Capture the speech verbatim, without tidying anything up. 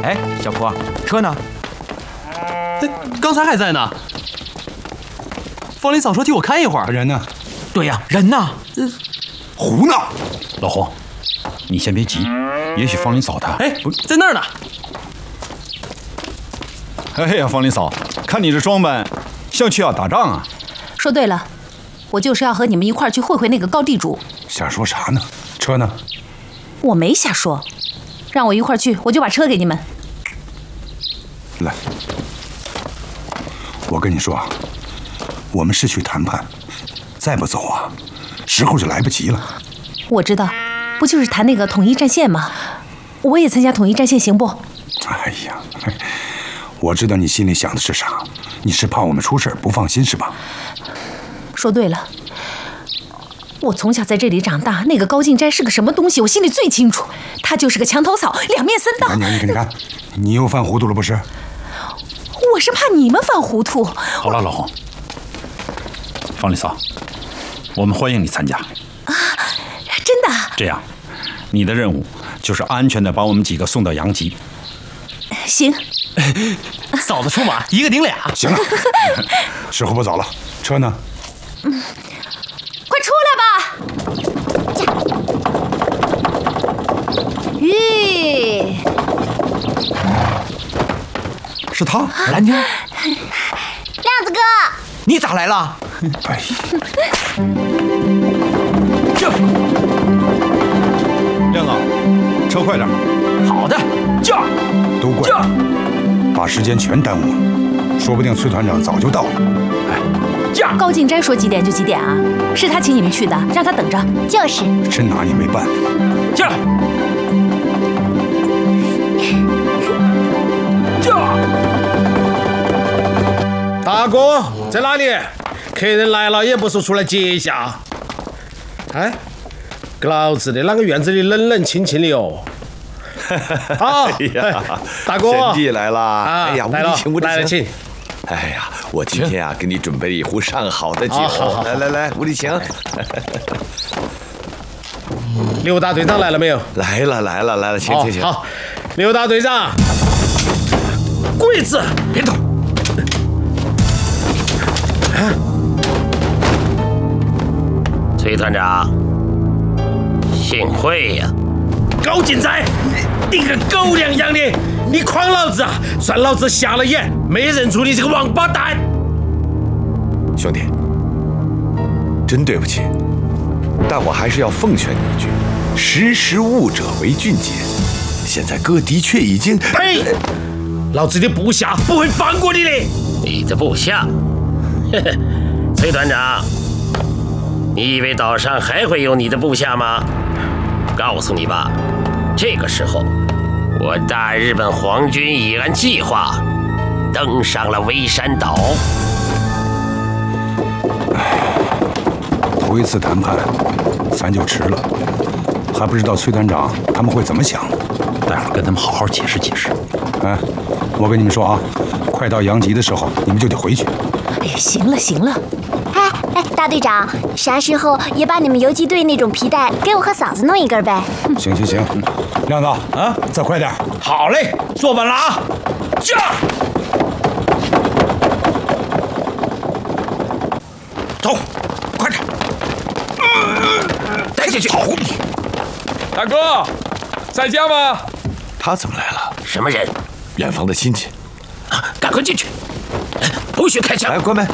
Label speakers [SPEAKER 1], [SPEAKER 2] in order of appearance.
[SPEAKER 1] 哎，小坡，车呢？
[SPEAKER 2] 哎，刚才还在呢。方林嫂说替我看一会儿。
[SPEAKER 3] 人呢？
[SPEAKER 1] 对呀，人呢？
[SPEAKER 3] 呃，胡闹！
[SPEAKER 4] 老洪，你先别急，也许方林嫂她……
[SPEAKER 2] 哎，在那儿呢。
[SPEAKER 4] 哎呀，方林嫂，看你这装扮，像去要打仗啊！
[SPEAKER 5] 说对了，我就是要和你们一块儿去会会那个高地主。
[SPEAKER 3] 瞎说啥呢？车呢？
[SPEAKER 5] 我没瞎说，让我一块儿去，我就把车给你们。
[SPEAKER 3] 来，我跟你说啊，我们是去谈判，再不走啊，时候就来不及了。
[SPEAKER 5] 我知道，不就是谈那个统一战线吗？我也参加统一战线，行不？
[SPEAKER 3] 哎呀，我知道你心里想的是啥，你是怕我们出事不放心是吧？
[SPEAKER 5] 说对了，我从小在这里长大，那个高进斋是个什么东西，我心里最清楚。他就是个墙头草，两面三刀。
[SPEAKER 3] 你看，你看，你看，你又犯糊涂了不是？
[SPEAKER 5] 我是怕你们犯糊涂。
[SPEAKER 4] 好了，老洪，方林嫂，我们欢迎你参加。
[SPEAKER 5] 啊，真的？
[SPEAKER 4] 这样，你的任务就是安全的把我们几个送到阳极。
[SPEAKER 5] 行。
[SPEAKER 2] 嫂子出马，一个顶俩。
[SPEAKER 3] 行了，时候不早了，车呢？
[SPEAKER 5] 嗯，快出来吧！咦，
[SPEAKER 1] 是他，兰娟。
[SPEAKER 6] 亮子哥，
[SPEAKER 1] 你咋来了？
[SPEAKER 3] 哎呀，
[SPEAKER 1] 这
[SPEAKER 4] 亮子，车快点。
[SPEAKER 1] 好的，驾！
[SPEAKER 3] 都怪你，把时间全耽误了，说不定崔团长早就到了。
[SPEAKER 1] 哎，驾！
[SPEAKER 5] 高进斋说几点就几点啊？是他请你们去的，让他等着。
[SPEAKER 6] 就是。
[SPEAKER 3] 真拿你没办法。
[SPEAKER 1] 驾！驾！
[SPEAKER 7] 大哥在哪里？客人来了也不说出来接一下。哎，给老子的那个院子里冷冷清清的哦。好，
[SPEAKER 8] 哎呀，
[SPEAKER 7] 大哥，
[SPEAKER 8] 贤弟来了！
[SPEAKER 7] 啊、
[SPEAKER 8] 哎呀，无礼请，无礼请。
[SPEAKER 7] 请。
[SPEAKER 8] 哎呀，我今天啊给你准备了一壶上好的酒，来来来，无礼请。
[SPEAKER 7] 刘大队长来了没有？
[SPEAKER 8] 来了来了来了，请请请。
[SPEAKER 7] 好，刘大队长，鬼子别动。
[SPEAKER 9] 崔团长，幸会呀！
[SPEAKER 7] 高进斋，你个狗娘养的，你诓老子啊！算老子瞎了眼，没认出你这个王八蛋！
[SPEAKER 8] 兄弟，真对不起，但我还是要奉劝你一句：识时务者为俊杰。现在哥的确已经……
[SPEAKER 7] 呸！老子的部下不会放过你的。
[SPEAKER 9] 你的部下？呵呵，崔团长，你以为岛上还会有你的部下吗？告诉你吧，这个时候，我大日本皇军已按计划登上了微山岛。
[SPEAKER 3] 头一次谈判，咱就迟了，还不知道崔团长他们会怎么想。
[SPEAKER 4] 待会儿跟他们好好解释解释。
[SPEAKER 3] 哎，我跟你们说啊，快到阳极的时候，你们就得回去。
[SPEAKER 5] 哎呀，行了行了。
[SPEAKER 6] 哎哎，大队长，啥时候也把你们游击队那种皮带给我和嫂子弄一根呗？
[SPEAKER 3] 行行行，亮子啊，再快点。
[SPEAKER 1] 好嘞，坐稳了啊！驾！走，快点！
[SPEAKER 9] 带进去！
[SPEAKER 1] 走你！
[SPEAKER 2] 大哥，在家吗？
[SPEAKER 8] 他怎么来了？
[SPEAKER 9] 什么人？
[SPEAKER 8] 远房的亲戚。
[SPEAKER 9] 啊，赶快进去！不许开枪！
[SPEAKER 8] 来，关门。